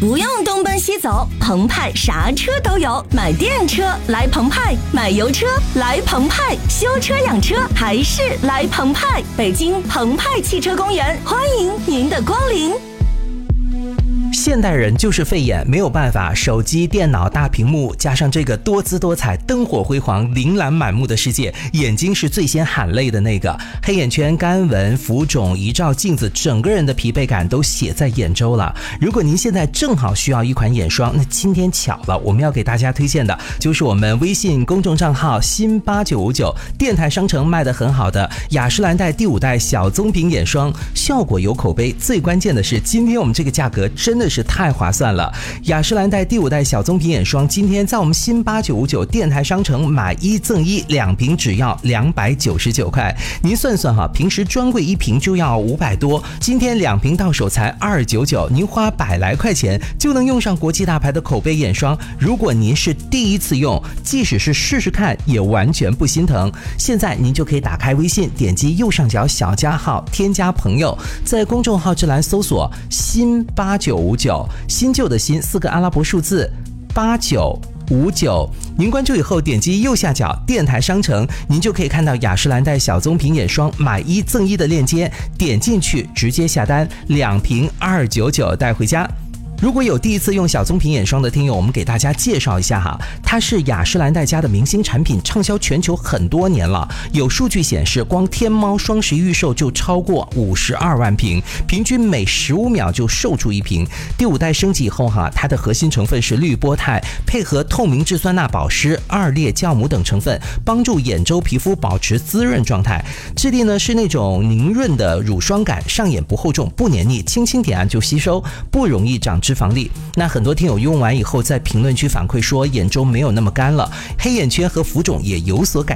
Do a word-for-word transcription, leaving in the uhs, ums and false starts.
不用东奔西走，澎湃啥车都有，买电车来澎湃，买油车来澎湃，修车养车还是来澎湃。北京澎湃汽车公园，欢迎您的光临。 现代人就是费眼，没有办法，手机、电脑、大屏幕，加上这个多姿多彩、灯火辉煌、琳琅满目的世界，眼睛是最先喊累的那个。黑眼圈、干纹、浮肿，一照镜子，整个人的疲惫感都写在眼周了。如果您现在正好需要一款眼霜，那今天巧了，我们要给大家推荐的就是我们微信公众账号新八九五九电台商城卖得很好的雅诗兰黛第五代小棕瓶眼霜，效果有口碑，最关键的是今天我们这个价格真的是太划算了。雅诗兰黛第五代小棕瓶眼霜今天在我们新八九五九电台商城买一赠一，两瓶只要两百九十九块。您算算哈，平时专柜一瓶就要五百多，今天两瓶到手才二百九十九，您花百来块钱就能用上国际大牌的口碑眼霜。如果您是第一次用，即使是试试看也完全不心疼。现在您就可以打开微信，点击右上角小加号，添加朋友，在公众号之栏搜索新八九五九，新旧的新四个阿拉伯数字八九五九，您关注以后点击右下角电台商城，您就可以看到雅诗兰黛小棕瓶眼霜买一赠一的链接，点进去直接下单，两瓶二百九十九带回家。如果有第一次用小棕瓶眼霜的听友，我们给大家介绍一下哈，它是雅诗兰黛家的明星产品，畅销全球很多年了。有数据显示，光天猫双十一预售就超过五十二万瓶，平均每十五秒就售出一瓶。第五代升级以后哈，它的核心成分是绿波肽，配合透明质酸钠保湿、二裂酵母等成分，帮助眼周皮肤保持滋润状态。质地呢是那种凝润的乳霜感，上眼不厚重，不黏腻，轻轻点按就吸收，不容易长脂肪粒。那很多听友用完以后在评论区反馈说眼周没有那么干了，黑眼圈和浮肿也有所改